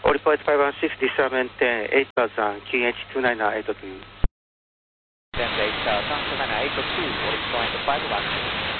Report 516, discernment 8000, QH298 to you. 8000, 298 to 2, Orix point 516.